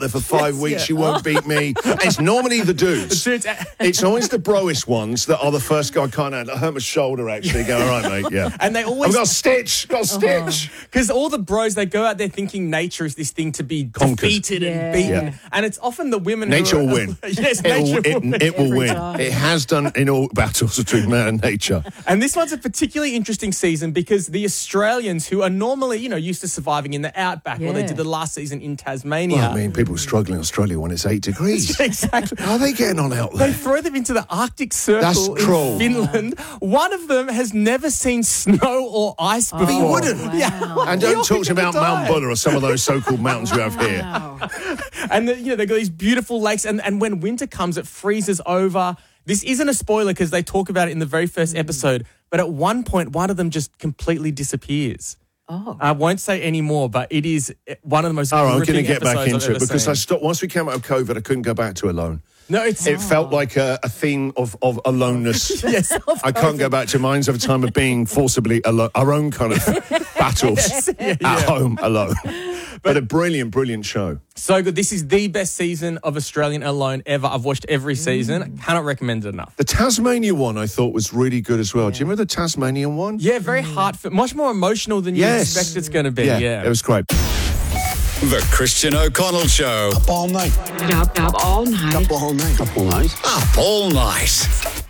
there for 5 weeks. You won't beat me. It's normally the dudes. It's always the broest ones that are the first guy. I can't handle. I hurt my shoulder, actually. Go, all right, mate, yeah. And they always... I've got a stitch. Because all the bros, they go out there thinking nature is this thing to be defeated and beaten. Yeah. And it's often the women nature who will win. Yes, nature will win. It will win. time. It has done in all battles between man and nature. And this one's a particularly interesting season because the Australians, who are normally, used to surviving in the outback, well, they did the last season in Tasmania. Well, I mean, people struggle in Australia when it's 8 degrees. Exactly. How are they getting on out there? They throw them into the Arctic Circle That's cruel. in Finland. One of them has never seen snow or ice before. He wouldn't. Wow. Yeah. And don't talk You're about gonna Mount die. Buller or some of those so-called mountains we have here. Wow. And they've got these beautiful lakes, and when winter comes, it freezes over. This isn't a spoiler because they talk about it in the very first episode, but at one point, one of them just completely disappears. Oh. I won't say any more, but it is one of the most All right, I'm horrific going to get back episodes I've into it ever because seen. I stopped. Once we came out of COVID, I couldn't go back to Alone. No, it felt like a theme of aloneness. Yes, I can't go back to mine's of a time of being forcibly alone, our own kind of battles at home alone. But a brilliant, brilliant show. So good. This is the best season of Australian Alone ever. I've watched every season. Cannot recommend it enough. The Tasmania one I thought was really good as well. Do you remember the Tasmanian one? Yeah, very heartfelt. Much more emotional than you expect it's going to be. Yeah. It was great. The Christian O'Connell Show. Up all night. Up all night. Up all night. Up all night.